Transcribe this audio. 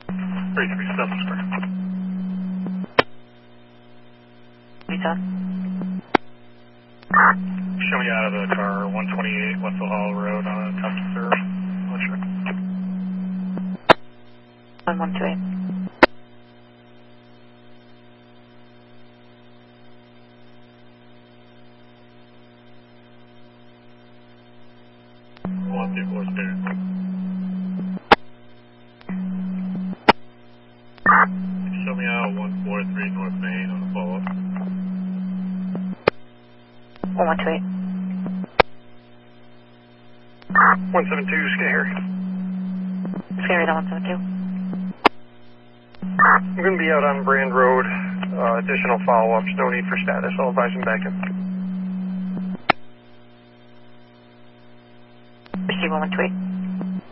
337 square. Anytime. Show me out of the car, 128 Wetzel Hall Road on a top serve. I'll check. 1128. One people is there. Show me out 143 North Main on the follow-up. 1128. 172, Scary. Scary down 172. I'm going to be out on Brand Road. Additional follow-ups, no need for status. I'll advise him back in. Receive 128.